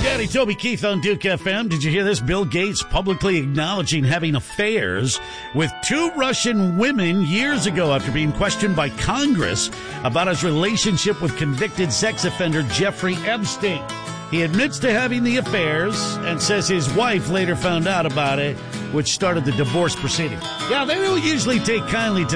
Daddy Toby Keith on Duke FM. Did you hear this? Bill Gates publicly acknowledging having affairs with 2 Russian women years ago after being questioned by Congress about his relationship with convicted sex offender Jeffrey Epstein. He admits to having the affairs and says his wife later found out about it, which started the divorce proceeding. Yeah, they don't usually take kindly to